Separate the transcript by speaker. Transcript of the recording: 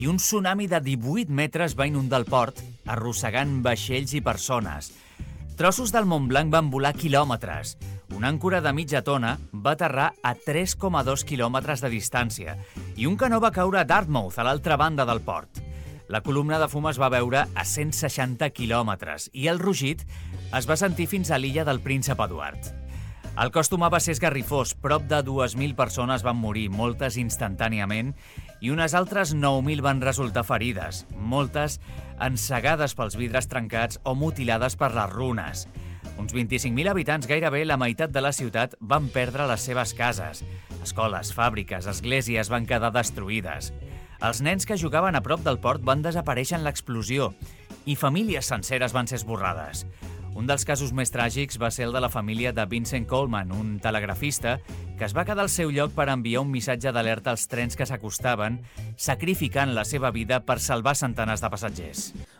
Speaker 1: i un tsunami de 18 metres va inundar el port, arrossegant vaixells i persones. Trossos del Mont Blanc van volar quilòmetres. Una àncora de mitja tona va aterrar a 3,2 quilòmetres de distància i un canó va caure a Dartmouth, a l'altra banda del port. La columna de fum es va veure a 160 quilòmetres i el rugit es va sentir fins a l'illa del Príncep Eduard. El cost humà va ser esgarrifós, prop de 2.000 persones van morir, moltes instantàniament, i unes altres 9.000 van resultar ferides, moltes encegades pels vidres trencats o mutilades per les runes. Uns 25.000 habitants, gairebé la meitat de la ciutat, van perdre les seves cases. Escoles, fàbriques, esglésies van quedar destruïdes. Els nens que jugaven a prop del port van desaparèixer en l'explosió i famílies senceres van ser esborrades. Un dels casos més tràgics va ser el de la família de Vincent Coleman, un telegrafista que es va quedar al seu lloc per enviar un missatge d'alerta als trens que s'acostaven, sacrificant la seva vida per salvar centenars de passatgers.